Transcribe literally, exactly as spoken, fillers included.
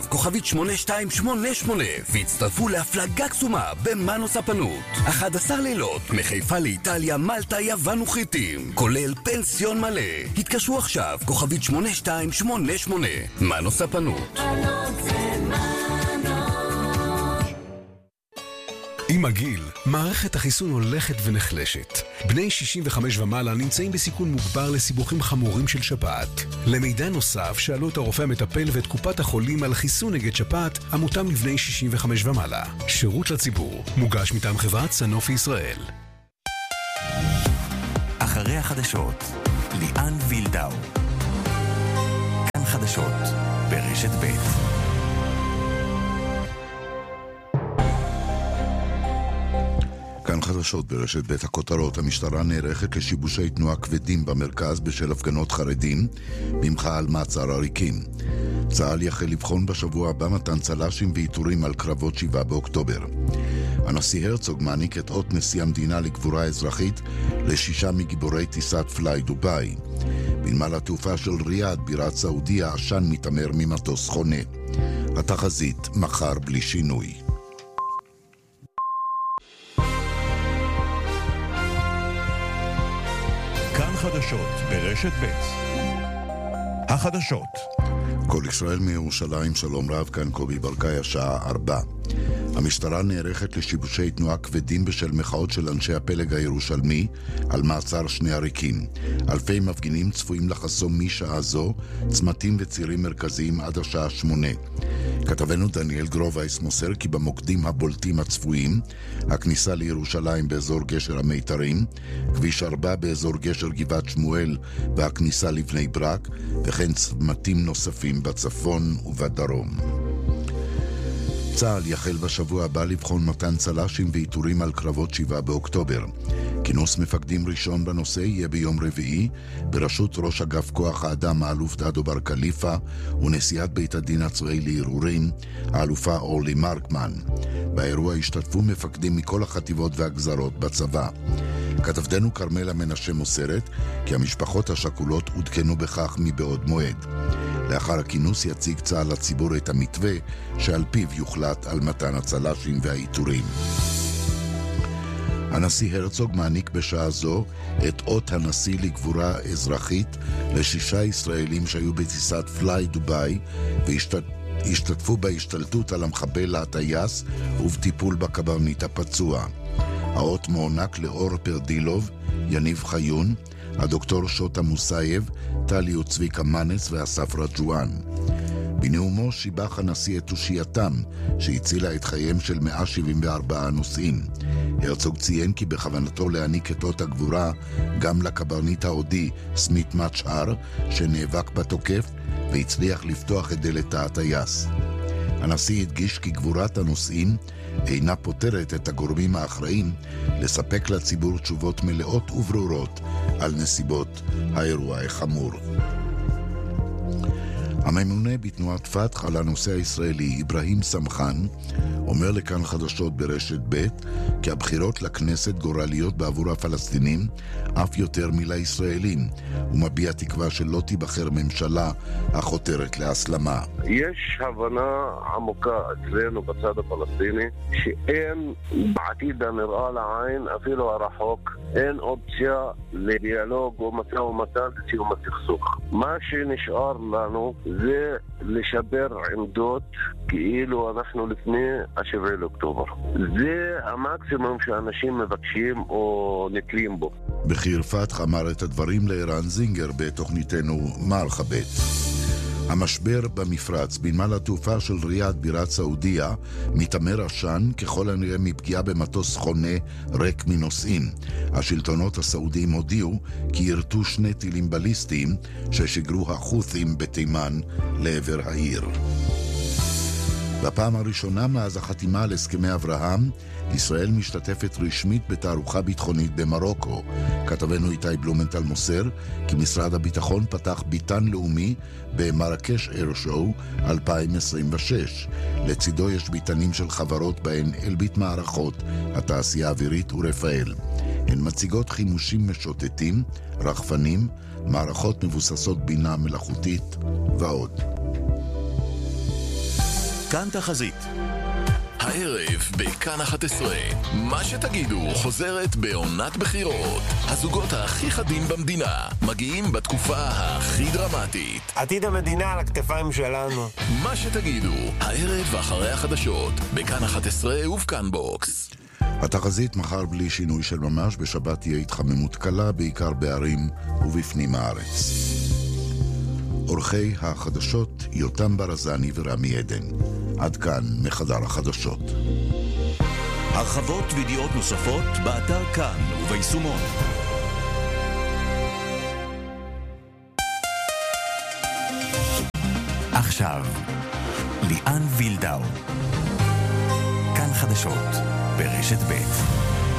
כוכבית שמונה שתיים שמונה שמונה והצטרפו להפלגה קסומה במנו ספנות. אחד עשר לילות מחיפה לאיטליה, מלטה, יוון וכריתים, כולל פנסיון מלא. התקשרו עכשיו, כוכבית שמונה שתיים שמונה שמונה. מנו ספנות. עם הגיל, מערכת החיסון הולכת ונחלשת. בני שישים וחמש ומעלה נמצאים בסיכון מוגבר לסיבוכים חמורים של שפעת. למידע נוסף, שאלו את הרופא המטפל ואת קופת החולים על חיסון נגד שפעת המותאם לבני שישים וחמש ומעלה. שירות לציבור, מוגש מטעם חברת סנופי ישראל. אחרי החדשות, ליאן וילדאו. כאן חדשות, ברשת ב'. כאן חדשות ברשת בית הכותרות. המשטרה נערכת לשיבושי תנועה כבדים במרכז בשל הפגנות חרדים במחאה על מעצר עריקים. צה"ל יחל לבחון בשבוע הבא מתן צל"שים ואיתורים על קרבות שבעה באוקטובר. הנשיא הרצוג מעניק את אות נשיא המדינה לגבורה אזרחית לשישה מגיבורי טיסת פליי דובאי. בנמל התעופה של ריאד בירת סעודיה עשן מתאמר ממטוס חונה. התחזית מחר בלי שינוי. כאן חדשות ברשת ב'. החדשות. כל ישראל מירושלים, שלום רב, כאן קובי ברקאי, השעה ארבע. המשטרה נערכת לשיבושי תנועה כבדים בשל מחאות של אנשי הפלג הירושלמי על מעצר שני עריקים. אלפי מפגינים צפויים לחסום משעה זו צמתים וצירים מרכזיים עד השעה שמונה. כתבנו דניאל גרובייס מוסר כי במוקדים הבולטים הצפויים, הכניסה לירושלים באזור גשר המיתרים, כביש ארבע באזור גשר גבעת שמואל והכניסה לבני ברק, וכן צמתים נוספים בצפון ובדרום. צה"ל יחל בשבוע הבא לבחון מתן צל"שים ואיתורים על קרבות שבעה באוקטובר. כינוס מפקדים ראשון בנושא יהיה ביום רביעי בראשות ראש אגף כוח האדם האלוף דדו בר קליפה ונשיאת בית הדין הצבאי לערעורים האלופה אורלי מרקמן. באירוע השתתפו מפקדים מכל החטיבות והגזרות בצבא. כתבתנו קרמלה מנשה מוסרת כי המשפחות השכולות עודכנו בכך מבעוד מועד. לאחר הכינוס יציג צה"ל לציבור את המתווה שעל פיו יוחלט על מתן הצל"שים והאיתורים. הנשיא הרצוג מעניק בשעה זו את אות הנשיא לגבורה אזרחית לשישה ישראלים שהיו בטיסת פליי דובאי והשתתפו בהשתלטות על המחבל הטייס ובטיפול בקברניט הפצוע. האות מוענק לאור פרדילוב, יניב חיון, הדוקטור שוטה מוסייב, טלי וצביקה מנס ואסף רג'ואן. בנאומו שיבח הנשיא את תושייתם שהצילה את חייהם של מאה שבעים וארבעה נוסעים. הרצוג ציין כי בכוונתו להעניק את אות הגבורה גם לקברניט ההודי סמית מצ'אר שנאבק בתוקף והצליח לפתוח את דלת הטייס. הנשיא הדגיש כי גבורת הנוסעים אינה פותרת את הגורמים האחראים לספק לציבור תשובות מלאות וברורות על נסיבות האירוע החמור. הממונה בתנועת פתח על הנושא הישראלי אברהים סמחן אומר לכאן חדשות ברשת ב' כי הבחירות לכנסת גורליות בעבור הפלסטינים אף יותר מלישראלים. הוא מביע תקווה שלא תיבחר ממשלה החותרת להסלמה. יש הבנה עמוקה אצלנו בצד הפלסטיני שאין בעתיד הנראה לעין אפילו הרחוק אין אופציה לדיאלוג או משא ומתן לסיום הסכסוך. מה שנשאר לנו זה לשבר עמדות כאילו אנחנו לפני השבעה לאוקטובר. זה המקסימום שאנשים מבקשים או נתלים בו. בחיר פתח אמר את הדברים לערן זינגר בתוכניתנו מרחבת. המשבר במפרץ בנמל התעופה של ריאד בירת סעודיה מתאמר עשן ככל הנראה מפגיעה במטוס חונה ריק מנוסעים. השלטונות הסעודיים הודיעו כי ירטו שני טילים בליסטיים ששיגרו החות'ים בתימן לעבר העיר. בפעם הראשונה מאז החתימה על הסכמי אברהם, ישראל משתתפת רשמית בתערוכה ביטחונית במרוקו. כתבנו איתי בלומנטל מוסר כי משרד הביטחון פתח ביתן לאומי במרקש אייר שואו אלפיים עשרים ושש. לצידו יש ביתנים של חברות בהן אלביט מערכות, התעשייה האווירית ורפאל. הן מציגות חימושים משוטטים, רחפנים, מערכות מבוססות בינה מלאכותית ועוד. כאן תחזית. הערב בכאן אחת עשרה, מה שתגידו חוזרת בעונת בחירות. הזוגות הכי חדים במדינה מגיעים בתקופה הכי דרמטית. עתיד המדינה על הכתפיים שלנו. מה שתגידו, הערב אחרי החדשות, בכאן אחת עשרה ובכאן בוקס. התחזית מחר בלי שינוי של ממש, בשבת תהיה התחממות קלה, בעיקר בערים ובפנים הארץ. אורחי החדשות יותם ברזני ורמי עדן. עד כאן מחדר החדשות. הרחבות וידיעות נוספות באתר כאן וביישומון. עכשיו, ליאן וילדאו. כאן חדשות ברשת ב'.